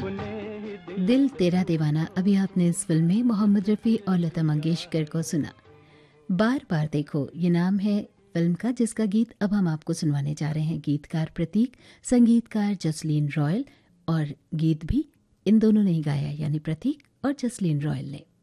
दिल तेरा दीवाना। अभी आपने इस फिल्म में मोहम्मद रफ़ी और लता मंगेशकर को सुना। बार बार देखो ये नाम है फिल्म का, जिसका गीत अब हम आपको सुनवाने जा रहे हैं। गीतकार प्रतीक, संगीतकार जसलीन रॉयल, और गीत भी इन दोनों ने ही गाया, यानी प्रतीक और जसलीन रॉयल ने।